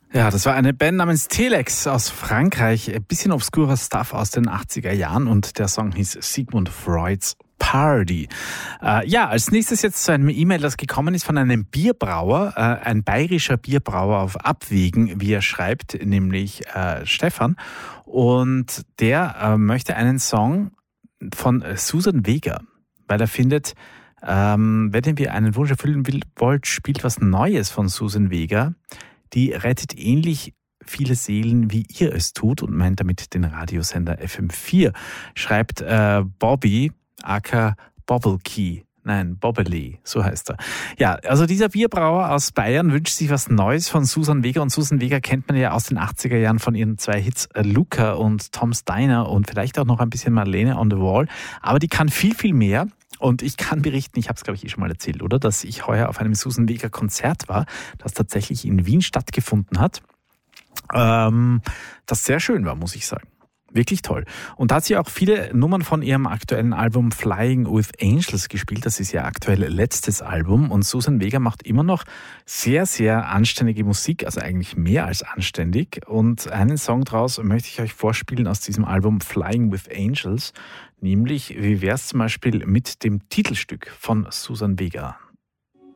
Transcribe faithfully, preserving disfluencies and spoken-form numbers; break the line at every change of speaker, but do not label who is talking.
Ja, das war eine Band namens Telex aus Frankreich. Ein bisschen obskurer Stuff aus den achtziger Jahren und der Song hieß Sigmund Freuds Party. Äh, ja, als nächstes jetzt zu einem E-Mail, das gekommen ist von einem Bierbrauer, äh, ein bayerischer Bierbrauer auf Abwägen, wie er schreibt, nämlich äh, Stefan. Und der äh, möchte einen Song von Susan Vega, weil er findet, ähm, wenn ihr einen Wunsch erfüllen wollt, spielt was Neues von Susan Vega. Die rettet ähnlich viele Seelen, wie ihr es tut und meint damit den Radiosender F M vier, schreibt äh, Bobby, aka Bobble Key. Nein, Bobbely, so heißt er. Ja, also dieser Bierbrauer aus Bayern wünscht sich was Neues von Susan Vega. Und Susan Vega kennt man ja aus den achtziger Jahren von ihren zwei Hits äh, Luca und Tom's Diner und vielleicht auch noch ein bisschen Marlene on the Wall. Aber die kann viel, viel mehr. Und ich kann berichten, ich habe es glaube ich eh schon mal erzählt, oder? Dass ich heuer auf einem Susan Vega Konzert war, das tatsächlich in Wien stattgefunden hat. Ähm, das sehr schön war, muss ich sagen. Wirklich toll. Und da hat sie auch viele Nummern von ihrem aktuellen Album Flying with Angels gespielt. Das ist ihr aktuell letztes Album. Und Susan Vega macht immer noch sehr, sehr anständige Musik, also eigentlich mehr als anständig. Und einen Song draus möchte ich euch vorspielen aus diesem Album Flying with Angels. Nämlich, wie wäre es zum Beispiel mit dem Titelstück von Susan Vega?